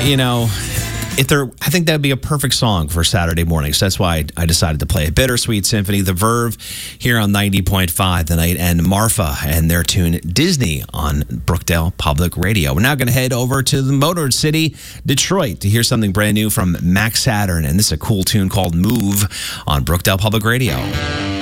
I think that'd be a perfect song for Saturday mornings. That's why I decided to play it. Bittersweet Symphony, The Verve, here on 90.5 tonight, and Marfa and their tune Disney on Brookdale Public Radio. We're now going to head over to the Motor City, Detroit, to hear something brand new from Max Saturn, and this is a cool tune called Move on Brookdale Public Radio.